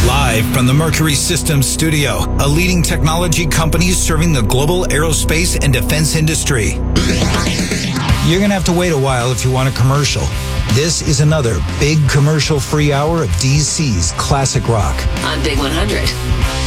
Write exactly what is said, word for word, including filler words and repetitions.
Live from the Mercury Systems studio, a leading technology company serving the global aerospace and defense industry. You're going to have to wait a while if you want a commercial. This is another big commercial-free hour of D C's Classic Rock. On Big one hundred.